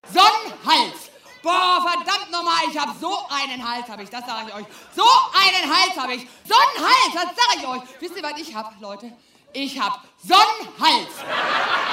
So einen Hals. Boah, verdammt nochmal, ich hab so einen Hals, hab ich, das sage ich euch. So einen Hals hab ich. So einen Hals, das sage ich euch. Wisst ihr, was ich hab, Leute? Ich hab so einen Hals.